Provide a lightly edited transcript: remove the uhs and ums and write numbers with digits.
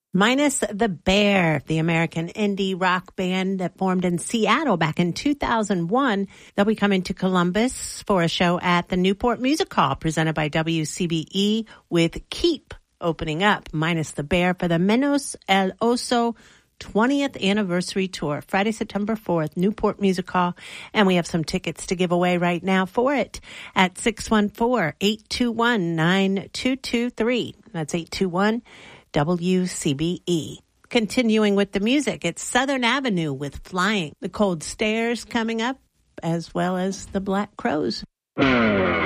Minus the Bear, the American indie rock band that formed in Seattle back in 2001. They'll be coming to Columbus for a show at the Newport Music Hall presented by WCBE with Keep opening up. Minus the Bear for the Menos El Oso 20th anniversary tour, Friday, September 4th, Newport Music Hall. And we have some tickets to give away right now for it at 614-821-9223. That's 821 WCBE. Continuing with the music, it's Southern Avenue with Flying. The Cold Stairs coming up, as well as the Black Crowes.